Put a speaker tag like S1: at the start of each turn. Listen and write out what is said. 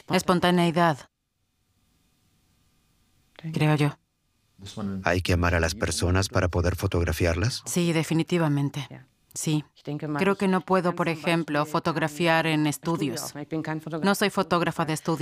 S1: Espontaneidad, creo yo.
S2: ¿Hay que amar a las personas para poder fotografiarlas?
S1: Sí, definitivamente. Sí. Creo que no puedo, por ejemplo, fotografiar en estudios. No soy fotógrafa de estudios.